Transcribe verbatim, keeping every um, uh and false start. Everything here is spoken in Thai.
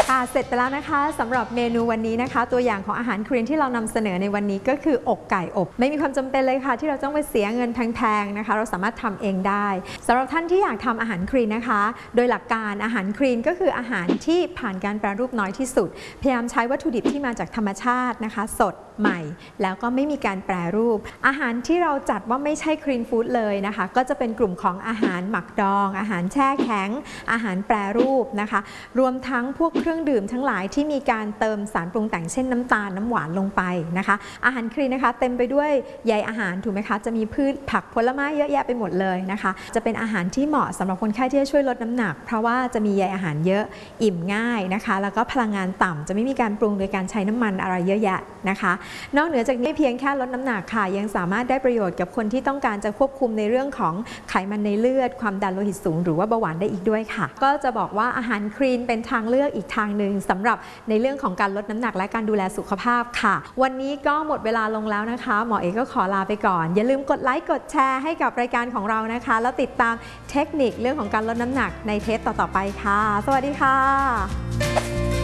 ค่ะเสร็จไปแล้วนะคะสำหรับเมนูวันนี้นะคะตัวอย่างของอาหารคลีนที่เรานำเสนอในวันนี้ก็คืออกไก่อบไม่มีความจำเป็นเลยค่ะที่เราต้องไปเสียเงินแพงๆนะคะเราสามารถทำเองได้สำหรับท่านที่อยากทำอาหารคลีนนะคะโดยหลักการอาหารคลีนก็คืออาหารที่ผ่านการแปรรูปน้อยที่สุดพยายามใช้วัตถุดิบที่มาจากธรรมชาตินะคะสดใหม่แล้วก็ไม่มีการแปรรูปอาหารที่เราจัดว่าไม่ใช่คลีนฟู้ดเลยนะคะก็จะเป็นกลุ่มของอาหารหมักดองอาหารแช่แข็งอาหารแปรรูปนะคะรวมทั้งพวกเครื่องดื่มทั้งหลายที่มีการเติมสารปรุงแต่งเช่นน้ำตาลน้ำหวานลงไปนะคะอาหารคลีนนะคะเต็มไปด้วยใยอาหารถูกไหมคะจะมีพืชผักผลไม้เยอะแยะไปหมดเลยนะคะจะเป็นอาหารที่เหมาะสำหรับคนไข้ที่จะช่วยลดน้ำหนักเพราะว่าจะมีใยอาหารเยอะอิ่มง่ายนะคะแล้วก็พลังงานต่ำจะไม่มีการปรุงโดยการใช้น้ำมันอะไรเยอะแยะนะคะนอกเหนือจากนี้เพียงแค่ลดน้ำหนักค่ะยังสามารถได้ประโยชน์กับคนที่ต้องการจะควบคุมในเรื่องของไขมันในเลือดความดันโลหิตสูงหรือว่าเบาหวานได้อีกด้วยค่ะก็จะบอกว่าอาหารคลีนเป็นทางเลือกอีกทางหนึ่งสำหรับในเรื่องของการลดน้ำหนักและการดูแลสุขภาพค่ะวันนี้ก็หมดเวลาลงแล้วนะคะหมอเอกก็ขอลาไปก่อนอย่าลืมกดไลค์กดแชร์ให้กับรายการของเรานะคะแล้วติดตามเทคนิคเรื่องของการลดน้ำหนักในเทปต่อๆไปค่ะสวัสดีค่ะ